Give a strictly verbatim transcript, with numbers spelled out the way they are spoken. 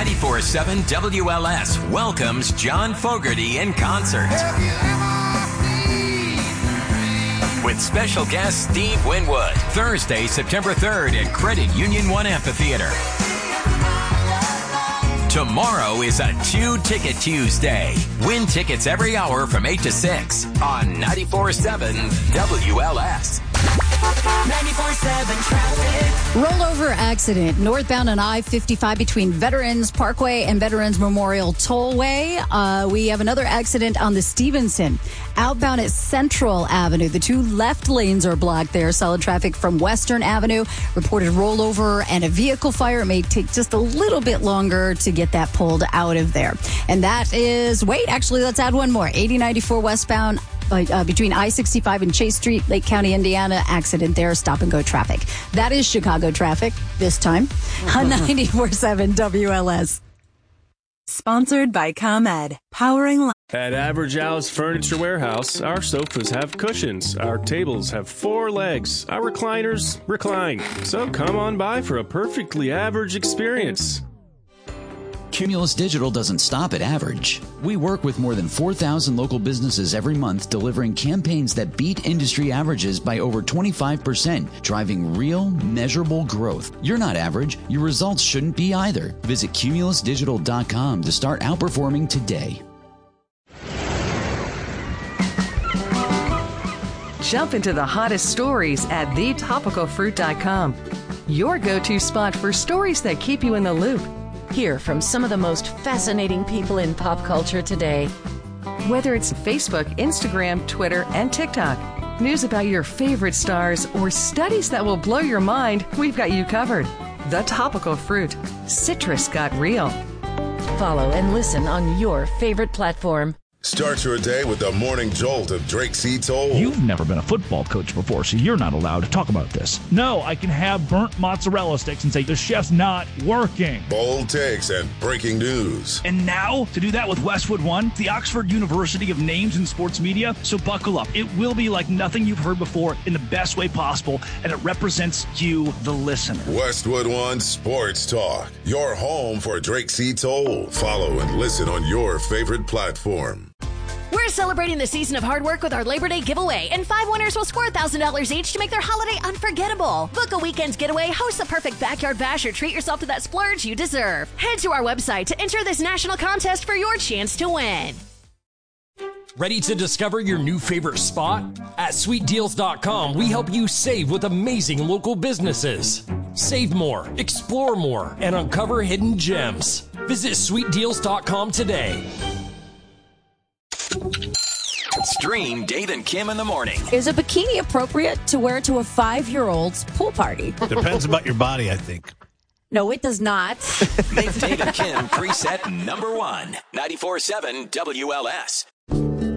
ninety-four point seven W L S welcomes John Fogerty in concert. With special guest Steve Winwood. Thursday, September third at Credit Union One Amphitheater. Tomorrow is a two-ticket Tuesday. Win tickets every hour from eight to six on ninety-four point seven W L S. ninety-four point seven traffic. Rollover accident northbound on I fifty-five between Veterans Parkway and Veterans Memorial Tollway. Uh, we have another accident on the Stevenson. Outbound at Central Avenue. The two left lanes are blocked there. Solid traffic from Western Avenue. Reported rollover and a vehicle fire. It may take just a little bit longer to get that pulled out of there. And that is, wait, actually, let's add one more. eighty ninety-four westbound. Uh, between I sixty-five and Chase Street, Lake County, Indiana. Accident there. Stop and go traffic. That is Chicago traffic this time on ninety-four point seven W L S. Sponsored by ComEd. Powering life. At Average Al's Furniture Warehouse, our sofas have cushions, our tables have four legs, our recliners recline. So come on by for a perfectly average experience. Cumulus Digital doesn't stop at average. We work with more than four thousand local businesses every month, delivering campaigns that beat industry averages by over twenty-five percent, driving real, measurable growth. You're not average. Your results shouldn't be either. Visit cumulus digital dot com to start outperforming today. Jump into the hottest stories at the topical fruit dot com. Your go-to spot for stories that keep you in the loop. Hear from some of the most fascinating people in pop culture today. Whether it's Facebook, Instagram, Twitter, and TikTok, news about your favorite stars, or studies that will blow your mind, we've got you covered. The Topical Fruit. Citrus got real. Follow and listen on your favorite platform. Start your day with the morning jolt of Drake C. Toll. You've never been a football coach before, so you're not allowed to talk about this. No, I can have burnt mozzarella sticks and say the chef's not working. Bold takes and breaking news. And now, to do that with Westwood One, the Oxford University of Names in Sports Media. So buckle up. It will be like nothing you've heard before in the best way possible, and it represents you, the listener. Westwood One Sports Talk. Your home for Drake C. Toll. Follow and listen on your favorite platform. We're celebrating the season of hard work with our Labor Day giveaway, and five winners will score one thousand dollars each to make their holiday unforgettable. Book a weekend's getaway, host the perfect backyard bash, or treat yourself to that splurge you deserve. Head to our website to enter this national contest for your chance to win. Ready to discover your new favorite spot? At sweet deals dot com, we help you save with amazing local businesses. Save more, explore more, and uncover hidden gems. Visit sweet deals dot com today. Stream Dave and Kim in the morning. Is a bikini appropriate to wear to a five-year-old's pool party? Depends about your body, I think. No, it does not. Make Dave and Kim preset number one. ninety-four point seven W L S.